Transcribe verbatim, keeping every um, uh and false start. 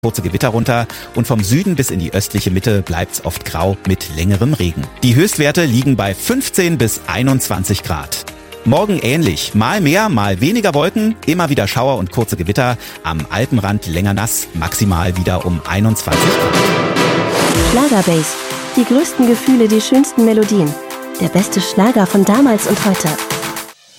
kurze Gewitter runter und vom Süden bis in die östliche Mitte bleibt's oft grau mit längerem Regen. Die Höchstwerte liegen bei fünfzehn bis einundzwanzig Grad. Morgen ähnlich, mal mehr, mal weniger Wolken, immer wieder Schauer und kurze Gewitter, am Alpenrand länger nass, maximal wieder um einundzwanzig Grad. Schlagerbase, die größten Gefühle, die schönsten Melodien, der beste Schlager von damals und heute.